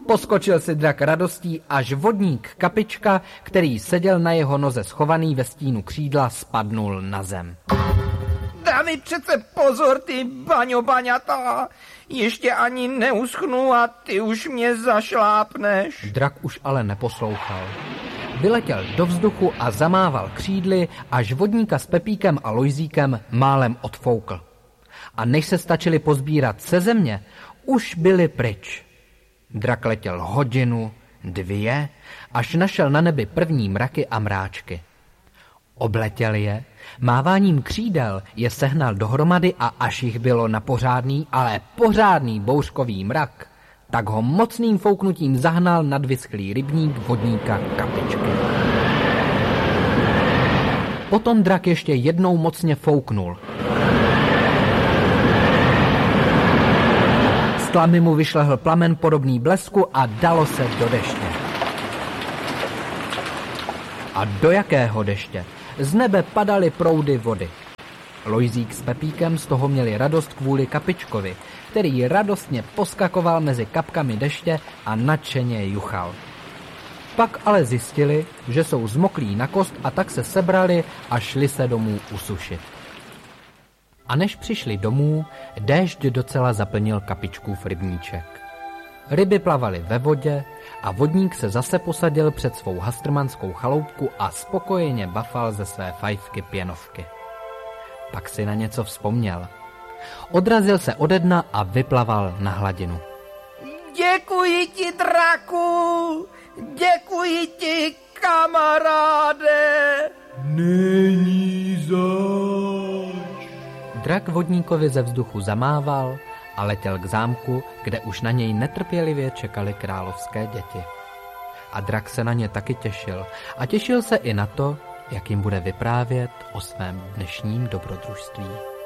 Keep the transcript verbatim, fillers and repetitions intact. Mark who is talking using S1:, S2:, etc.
S1: Poskočil si drak radostí, až vodník Kapička, který seděl na jeho noze schovaný ve stínu křídla, spadnul na zem.
S2: Dá mi přece pozor, ty baňo baňatá, ještě ani neuschnu a ty už mě zašlápneš.
S1: Drak už ale neposlouchal. Vyletěl do vzduchu a zamával křídly, až vodníka s Pepíkem a Lojzíkem málem odfoukl. A než se stačili pozbírat se země, už byli pryč. Drak letěl hodinu, dvě, až našel na nebi první mraky a mráčky. Obletěl je, máváním křídel je sehnal dohromady a až jich bylo na pořádný, ale pořádný bouřkový mrak, tak ho mocným fouknutím zahnal nad vyschlý rybník vodníka Kapičky. Potom drak ještě jednou mocně fouknul. Z tlamy mu vyšlehl plamen podobný blesku a dalo se do deště. A do jakého deště? Z nebe padaly proudy vody. Lojzík s Pepíkem z toho měli radost kvůli Kapičkovi, který radostně poskakoval mezi kapkami deště a nadšeně juchal. Pak ale zjistili, že jsou zmoklí na kost a tak se sebrali a šli se domů usušit. A než přišli domů, déšť docela zaplnil Kapičkův rybníček. Ryby plavaly ve vodě a vodník se zase posadil před svou hastrmanskou chaloupku a spokojeně bafal ze své fajfky pěnovky. Pak si na něco vzpomněl. Odrazil se ode dna a vyplaval na hladinu.
S2: Děkuji ti, draku! Děkuji ti, kamaráde!
S3: Není zač.
S1: Drak vodníkovi ze vzduchu zamával a letěl k zámku, kde už na něj netrpělivě čekaly královské děti. A drak se na ně taky těšil a těšil se i na to, jak jim bude vyprávět o svém dnešním dobrodružství.